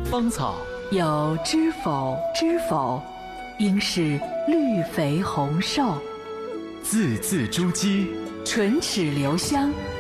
芳草。 有知否知否，应是绿肥红瘦。 字字珠玑， 唇齿留香，